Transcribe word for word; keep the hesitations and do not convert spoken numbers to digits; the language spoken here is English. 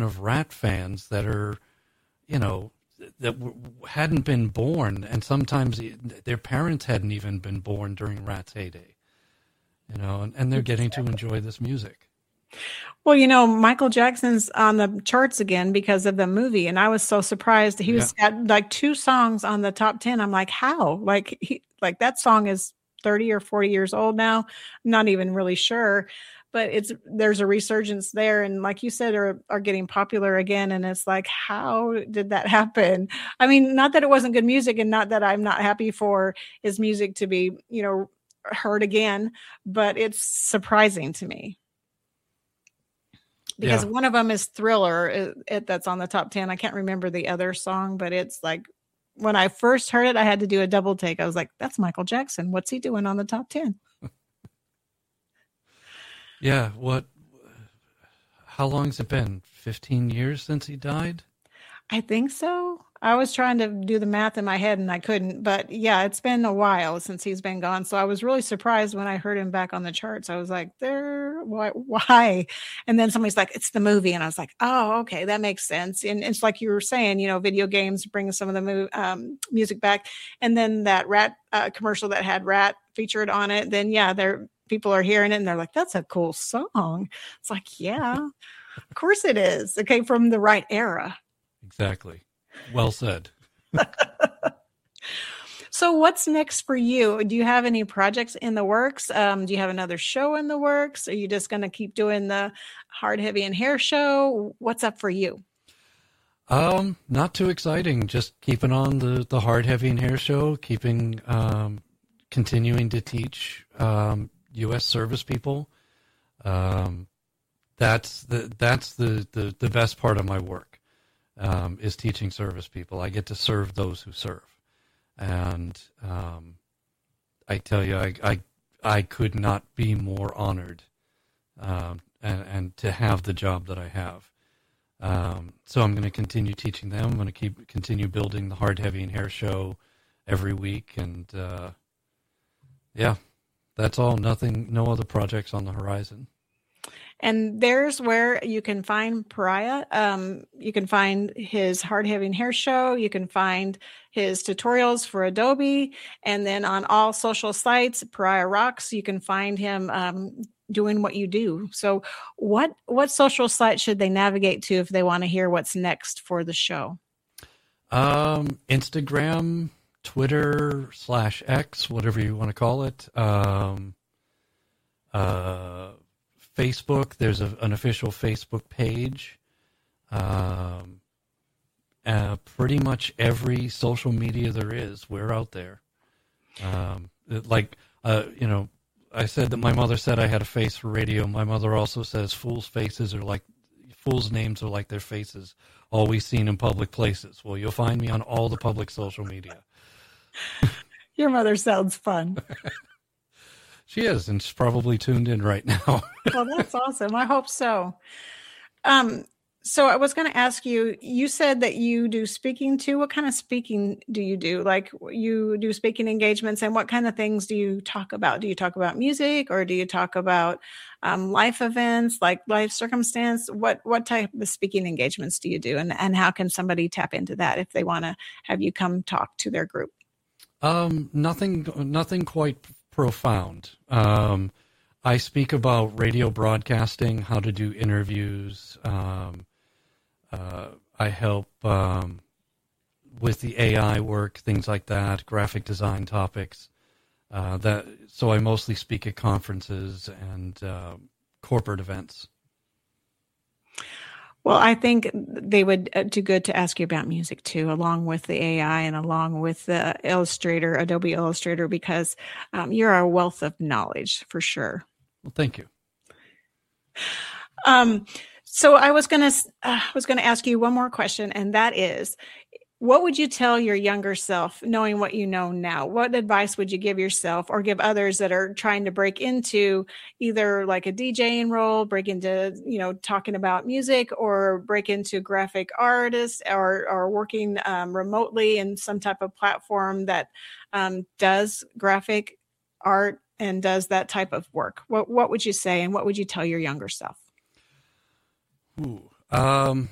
generation of Rat fans that are, you know, that w- hadn't been born, and sometimes their parents hadn't even been born during Rat's heyday. You know, and, and they're getting to enjoy this music. Well, you know, Michael Jackson's on the charts again because of the movie, and I was so surprised. He was Yeah. at like two songs on the top ten. I'm like, how? Like, he, like that song is thirty or forty years old now. I'm not even really sure, but it's there's a resurgence there, and like you said, are are getting popular again. And it's like, how did that happen? I mean, not that it wasn't good music, and not that I'm not happy for his music to be, you know, heard again, but it's surprising to me. Because Yeah. one of them is Thriller, it, it, that's on the top ten. I can't remember the other song, but it's like when I first heard it, I had to do a double take. I was like, that's Michael Jackson. What's he doing on the top ten? Yeah. What? How long has it been? fifteen years since he died? I think so. I was trying to do the math in my head and I couldn't, but yeah, it's been a while since he's been gone. So I was really surprised when I heard him back on the charts. I was like, there, why, why? And then somebody's like, it's the movie. And I was like, oh, okay, that makes sense. And it's like you were saying, you know, video games bring some of the mu- um, music back. And then that Rat uh, commercial that had Rat featured on it, then yeah, there people are hearing it and they're like, that's a cool song. It's like, yeah, of course it is. It came from the right era. Exactly. Well said. So what's next for you? Do you have any projects in the works? Um, do you have another show in the works? Are you just going to keep doing the Hard, Heavy, and Hair show? What's up for you? Um, not too exciting. Just keeping on the, the Hard, Heavy, and Hair show, keeping, um, continuing to teach, um, U S service people. Um, that's the, that's the, the, the best part of my work. Um, is teaching service people. I get to serve those who serve. And um, I tell you, I, I I could not be more honored um, and, and to have the job that I have. Um, so I'm going to continue teaching them. I'm going to keep continue building the Hard, Heavy, and Hair show every week. And uh, yeah, that's all. Nothing, no other projects on the horizon. And there's where you can find Pariah. Um, you can find his Hard, Heavy, and Hair show. You can find his tutorials for Adobe. And then on all social sites, Pariah Rocks, you can find him um, doing what you do. So what what social site should they navigate to if they want to hear what's next for the show? Um, Instagram, Twitter, slash X, whatever you want to call it. Um, uh, Facebook, there's a, an official Facebook page. Um, uh, pretty much every social media there is, we're out there. Um, like, uh, you know, I said that my mother said I had a face for radio. My mother also says fools' faces are like, fools' names are like their faces, always seen in public places. Well, you'll find me on all the public social media. Your mother sounds fun. She is, and she's probably tuned in right now. Well, that's awesome. I hope so. Um, so I was going to ask you, you said that you do speaking too. What kind of speaking do you do? Like you do speaking engagements, and what kind of things do you talk about? Do you talk about music, or do you talk about um, life events, like life circumstance? What what type of speaking engagements do you do? And, and how can somebody tap into that if they want to have you come talk to their group? Um, nothing, nothing quite profound. Um, I speak about radio broadcasting, how to do interviews. Um, uh, I help um, with the A I work, things like that, graphic design topics. Uh, that so I mostly speak at conferences and uh, corporate events. Well, I think they would do good to ask you about music too, along with the A I and along with the Illustrator, Adobe Illustrator, because um, you're a wealth of knowledge for sure. Well, thank you. Um, so I was gonna, uh, was gonna ask you one more question, and that is, what would you tell your younger self, knowing what you know now? What advice would you give yourself or give others that are trying to break into either like a DJing role, break into, you know, talking about music, or break into graphic artists, or, or working um, remotely in some type of platform that um, does graphic art and does that type of work? What, what would you say, and what would you tell your younger self? Ooh. Um,